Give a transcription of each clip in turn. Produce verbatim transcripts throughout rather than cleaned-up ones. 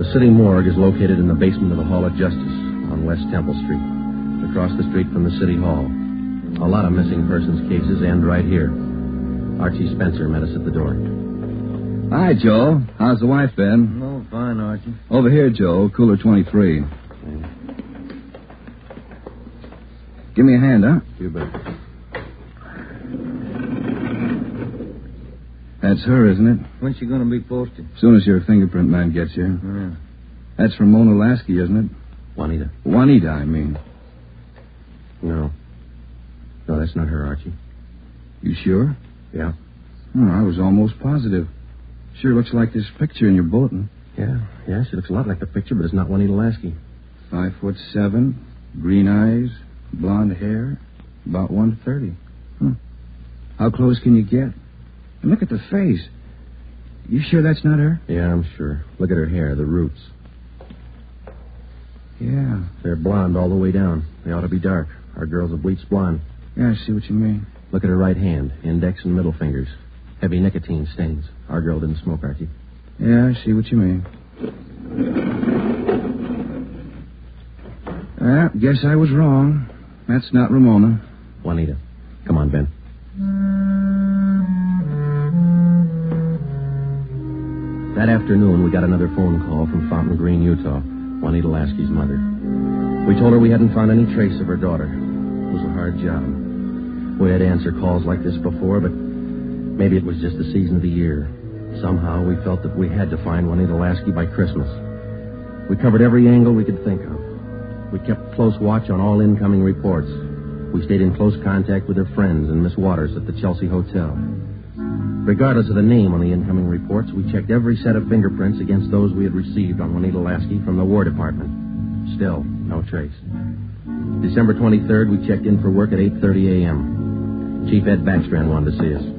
The city morgue is located in the basement of the Hall of Justice on West Temple Street, across the street from the City Hall. A lot of missing persons cases end right here. Archie Spencer met us at the door. Hi, Joe. How's the wife been? Oh, fine, Archie. Over here, Joe. Cooler twenty-three. Give me a hand, huh? You bet. That's her, isn't it? When's she going to be posted? As soon as your fingerprint man gets here. Yeah. That's from Mona Lasky, isn't it? Juanita. Juanita, I mean. No. No, that's not her, Archie. You sure? Yeah. Oh, I was almost positive. Sure looks like this picture in your bulletin. Yeah, yeah, she looks a lot like the picture, but it's not Juanita Lasky. Five foot seven, green eyes, blonde hair, about one thirty. Hmm. How close can you get? And look at the face. You sure that's not her? Yeah, I'm sure. Look at her hair, the roots. Yeah. They're blonde all the way down. They ought to be dark. Our girls are bleached blonde. Yeah, I see what you mean. Look at her right hand, index and middle fingers. Heavy nicotine stains. Our girl didn't smoke, Archie. Yeah, I see what you mean. Well, guess I was wrong. That's not Ramona. Juanita. Come on, Ben. That afternoon, we got another phone call from Fountain Green, Utah, Juanita Lasky's mother. We told her we hadn't found any trace of her daughter. It was a hard job. We had to answer calls like this before, but maybe it was just the season of the year. Somehow we felt that we had to find Juanita Lasky by Christmas. We covered every angle we could think of. We kept close watch on all incoming reports. We stayed in close contact with her friends and Miss Waters at the Chelsea Hotel. Regardless of the name on the incoming reports, we checked every set of fingerprints against those we had received on Juanita Lasky from the War Department. Still, no trace. December twenty-third, we checked in for work at eight thirty a.m. Chief Ed Backstrand wanted to see us.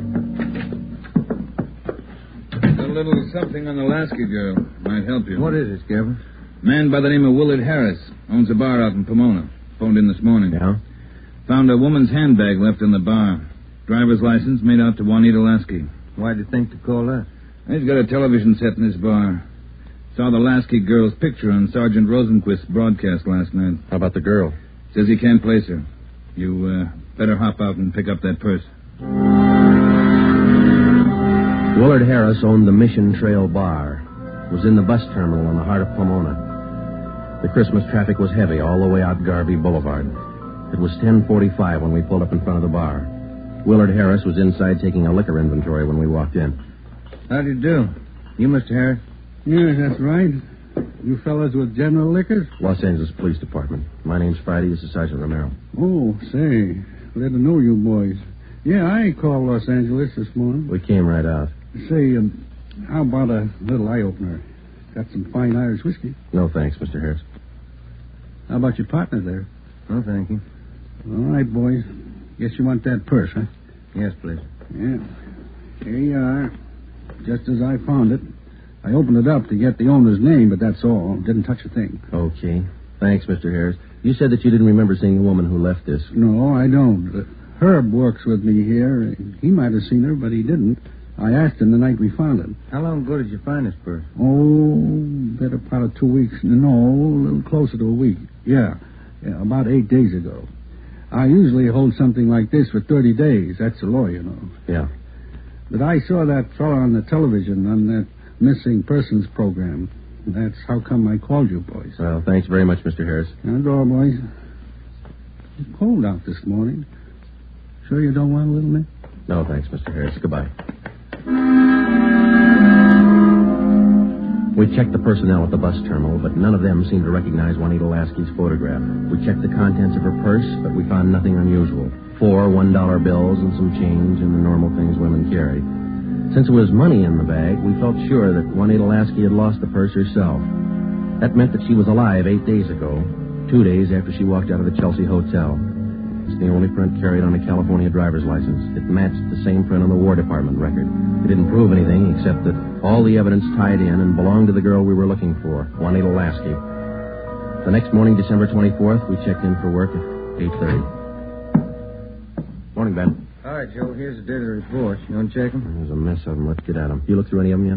A little something on the Lasky girl. Might help you. What is it, Skipper? Man by the name of Willard Harris. Owns a bar out in Pomona. Phoned in this morning. Yeah? Found a woman's handbag left in the bar. Driver's license made out to Juanita Lasky. Why'd you think to call that? He's got a television set in his bar. Saw the Lasky girl's picture on Sergeant Rosenquist's broadcast last night. How about the girl? Says he can't place her. You uh, better hop out and pick up that purse. Willard Harris owned the Mission Trail Bar. It was in the bus terminal in the heart of Pomona. The Christmas traffic was heavy all the way out Garvey Boulevard. It was ten forty-five when we pulled up in front of the bar. Willard Harris was inside taking a liquor inventory when we walked in. How do you do? You, Mister Harris? Yes, that's right. You fellas with General Liquors? Los Angeles Police Department. My name's Friday. This is Sergeant Romero. Oh, say, glad to know you boys. Yeah, I called Los Angeles this morning. We came right out. Say, um, how about a little eye-opener? Got some fine Irish whiskey. No thanks, Mister Harris. How about your partner there? No, thank you. All right, boys. Guess you want that purse, huh? Yes, please. Yeah. Here you are. Just as I found it. I opened it up to get the owner's name, but that's all. Didn't touch a thing. Okay. Thanks, Mister Harris. You said that you didn't remember seeing the woman who left this. No, I don't. Uh, Herb works with me here. He might have seen her, but he didn't. I asked him the night we found it. How long ago did you find this purse? Oh, better part of two weeks. No, a little closer to a week. Yeah, yeah, about eight days ago. I usually hold something like this for thirty days. That's the law, you know. Yeah. But I saw that fellow on the television on that missing persons program. That's how come I called you, boys. Well, thanks very much, Mister Harris. That's all, boys. It's cold out this morning. Sure you don't want a little, Nick? No, thanks, Mister Harris. Goodbye. We checked the personnel at the bus terminal, but none of them seemed to recognize Juanita Lasky's photograph. We checked the contents of her purse, but we found nothing unusual. Four one-dollar bills and some change and the normal things women carry. Since there was money in the bag, we felt sure that Juanita Lasky had lost the purse herself. That meant that she was alive eight days ago, two days after she walked out of the Chelsea Hotel. It's the only print carried on a California driver's license. It matched the same print on the War Department record. It didn't prove anything except that all the evidence tied in and belonged to the girl we were looking for, Juanita Lasky. The next morning, December twenty-fourth, we checked in for work at eight thirty. Morning, Ben. All right, Joe, here's the date of the reports. You want to check them? There's a mess of them. Let's get at them. You look through any of them yet?